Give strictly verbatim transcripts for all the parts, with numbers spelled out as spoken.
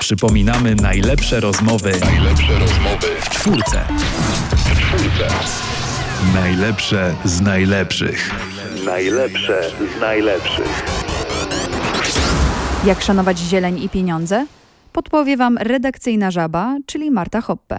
Przypominamy najlepsze rozmowy. Najlepsze rozmowy w czwórce. w czwórce. Najlepsze z najlepszych. Najlepsze z najlepszych. Jak szanować zieleń i pieniądze? Podpowie Wam redakcyjna żaba, czyli Marta Hoppe.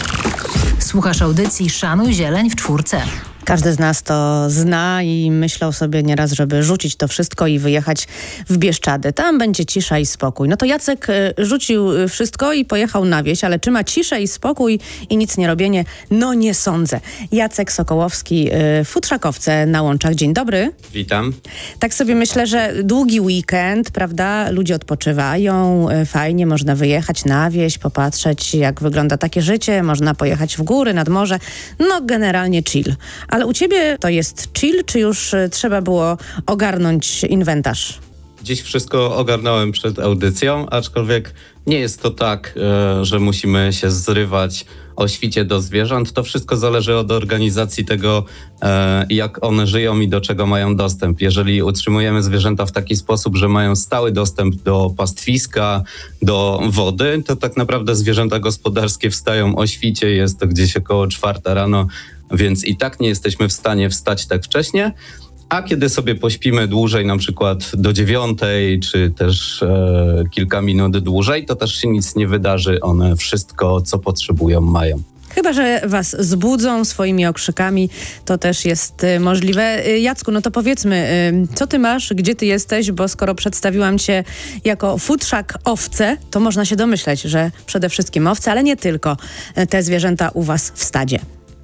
Słuchasz audycji Szanuj Zieleń w czwórce. Każdy z nas to zna i myślał sobie nieraz, żeby rzucić to wszystko i wyjechać w Bieszczady. Tam będzie cisza i spokój. No to Jacek rzucił wszystko i pojechał na wieś, ale czy ma ciszę i spokój i nic nie robienie? No nie sądzę. Jacek Sokołowski, futrzakowce na Łączach. Dzień dobry. Witam. Tak sobie myślę, że długi weekend, prawda? Ludzie odpoczywają, fajnie, można wyjechać na wieś, popatrzeć jak wygląda takie życie, można pojechać w góry, nad morze. No generalnie chill. Ale u ciebie to jest chill, czy już trzeba było ogarnąć inwentarz? Dziś wszystko ogarnąłem przed audycją, aczkolwiek nie jest to tak, e, że musimy się zrywać o świcie do zwierząt. To wszystko zależy od organizacji tego, e, jak one żyją i do czego mają dostęp. Jeżeli utrzymujemy zwierzęta w taki sposób, że mają stały dostęp do pastwiska, do wody, to tak naprawdę zwierzęta gospodarskie wstają o świcie, jest to gdzieś około czwarta rano, więc i tak nie jesteśmy w stanie wstać tak wcześnie. A kiedy sobie pośpimy dłużej, na przykład do dziewiątej, czy też e, kilka minut dłużej, to też się nic nie wydarzy. One wszystko, co potrzebują, mają. Chyba że was zbudzą swoimi okrzykami, to też jest y, możliwe. Y, Jacku, no to powiedzmy, y, co ty masz, gdzie ty jesteś, bo skoro przedstawiłam cię jako futrzak owce, to można się domyśleć, że przede wszystkim owce, ale nie tylko y, te zwierzęta u was w stadzie.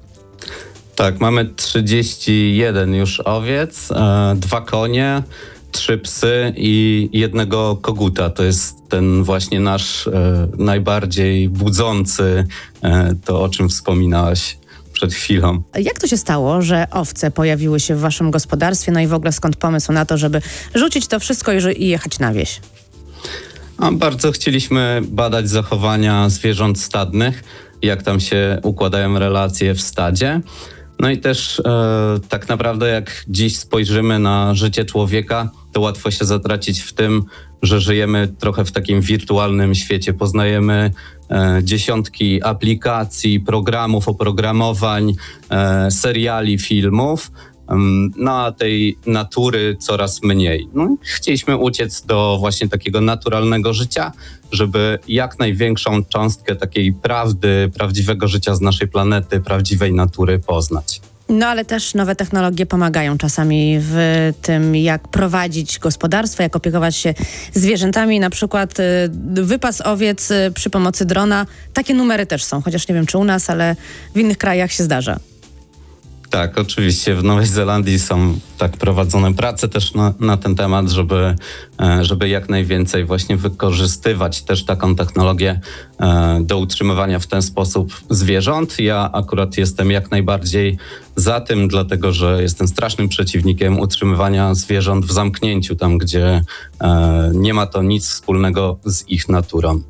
Tak, mamy trzydzieści jeden już owiec, e, dwa konie, trzy psy i jednego koguta. To jest ten właśnie nasz e, najbardziej budzący, e, to o czym wspominałaś przed chwilą. Jak to się stało, że owce pojawiły się w waszym gospodarstwie? No i w ogóle skąd pomysł na to, żeby rzucić to wszystko i, i jechać na wieś? A bardzo chcieliśmy badać zachowania zwierząt stadnych, jak tam się układają relacje w stadzie. No i też e, tak naprawdę jak dziś spojrzymy na życie człowieka, to łatwo się zatracić w tym, że żyjemy trochę w takim wirtualnym świecie. Poznajemy e, dziesiątki aplikacji, programów, oprogramowań, e, seriali, filmów. No a tej natury coraz mniej. No, chcieliśmy uciec do właśnie takiego naturalnego życia, żeby jak największą cząstkę takiej prawdy, prawdziwego życia z naszej planety, prawdziwej natury poznać. No ale też nowe technologie pomagają czasami w tym, jak prowadzić gospodarstwo, jak opiekować się zwierzętami. Na przykład y, wypas owiec y, przy pomocy drona. Takie numery też są, chociaż nie wiem czy u nas, ale w innych krajach się zdarza. Tak, oczywiście w Nowej Zelandii są tak prowadzone prace też na, na ten temat, żeby, żeby jak najwięcej właśnie wykorzystywać też taką technologię do utrzymywania w ten sposób zwierząt. Ja akurat jestem jak najbardziej za tym, dlatego że jestem strasznym przeciwnikiem utrzymywania zwierząt w zamknięciu, tam gdzie nie ma to nic wspólnego z ich naturą.